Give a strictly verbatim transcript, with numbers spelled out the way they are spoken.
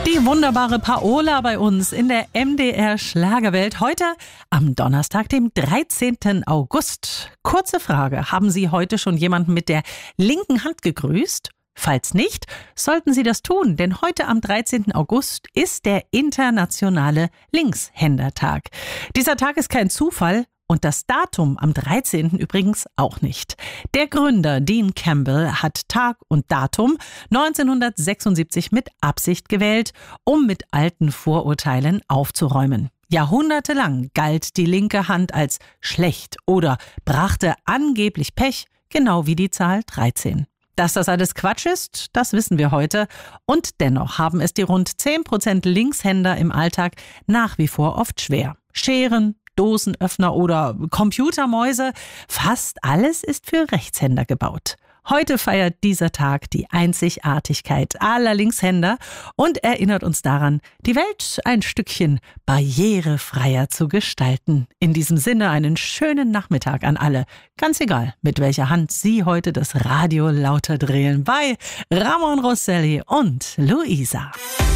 Die wunderbare Paola bei uns in der M D R Schlagerwelt. Heute am Donnerstag, dem dreizehnten August. Kurze Frage, haben Sie heute schon jemanden mit der linken Hand gegrüßt? Falls nicht, sollten Sie das tun, denn heute am dreizehnten August ist der internationale Linkshändertag. Dieser Tag ist kein Zufall. Und das Datum am dreizehnten übrigens auch nicht. Der Gründer Dean Campbell hat Tag und Datum neunzehnhundertsechsundsiebzig mit Absicht gewählt, um mit alten Vorurteilen aufzuräumen. Jahrhundertelang galt die linke Hand als schlecht oder brachte angeblich Pech, genau wie die Zahl dreizehn. Dass das alles Quatsch ist, das wissen wir heute. Und dennoch haben es die rund zehn Prozent Linkshänder im Alltag nach wie vor oft schwer. Scheren, Dosenöffner oder Computermäuse, fast alles ist für Rechtshänder gebaut. Heute feiert dieser Tag die Einzigartigkeit aller Linkshänder und erinnert uns daran, die Welt ein Stückchen barrierefreier zu gestalten. In diesem Sinne einen schönen Nachmittag an alle. Ganz egal, mit welcher Hand Sie heute das Radio lauter drehen bei Ramon Rosselli und Luisa.